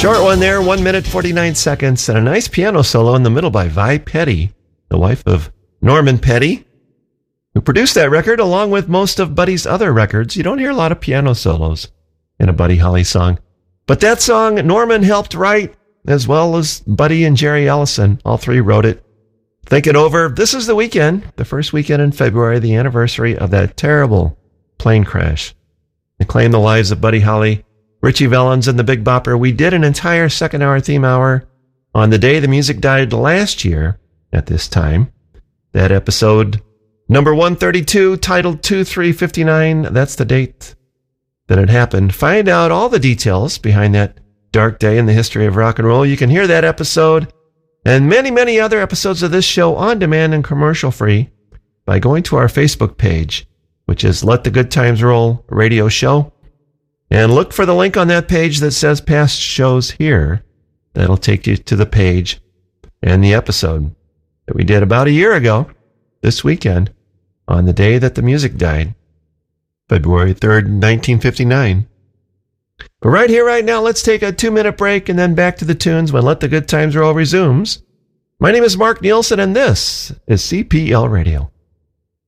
Short one there, 1 minute, 49 seconds, and a nice piano solo in the middle by Vi Petty, the wife of Norman Petty, who produced that record along with most of Buddy's other records. You don't hear a lot of piano solos in a Buddy Holly song. But that song, Norman helped write, as well as Buddy and Jerry Ellison. All three wrote it. Think it over. This is the weekend, the first weekend in February, the anniversary of that terrible plane crash. It claimed the lives of Buddy Holly, Richie Valens, and the Big Bopper. We did an entire second-hour theme hour on the day the music died last year at this time. That episode, number 132, titled 2359. That's the date that it happened. Find out all the details behind that dark day in the history of rock and roll. You can hear that episode and many, many other episodes of this show on demand and commercial-free by going to our Facebook page, which is Let the Good Times Roll Radio Show. And look for the link on that page that says past shows here. That'll take you to the page and the episode that we did about a year ago this weekend on the day that the music died, February 3rd, 1959. But right here, right now, let's take a 2-minute break and then back to the tunes when Let the Good Times Roll resumes. My name is Mark Nielsen, and this is CPL Radio.